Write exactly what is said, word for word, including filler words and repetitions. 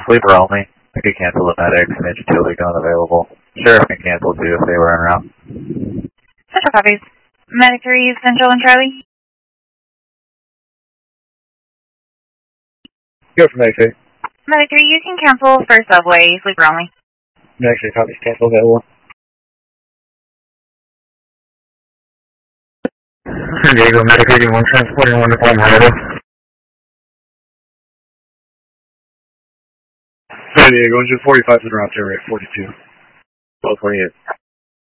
sleeper only. I could cancel the medics and it's totally unavailable. Sheriff can cancel too if they were en route. Central copies. Medic three, Central and Charlie. Go for Medic three. Medic three, you can cancel for subway, sleeper only. Medic three copies, cancel available. San Diego, Medic eighty-one, transporting one to Palm Harbor. San Diego, engine forty-five to the route, rate forty-two. twelve twenty-eight.